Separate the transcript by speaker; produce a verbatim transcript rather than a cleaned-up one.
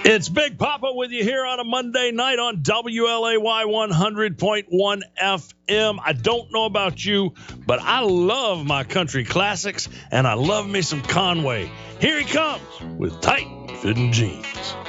Speaker 1: It's Big Papa with you here on a Monday night on W L A Y one hundred point one F M. I don't know about you, but I love my country classics, and I love me some Conway. Here he comes with Tight Fitting Jeans.